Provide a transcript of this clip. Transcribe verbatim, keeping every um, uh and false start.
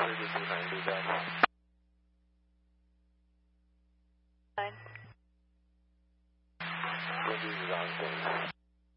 thirty-two ninety then. Fine. What is wrong thing?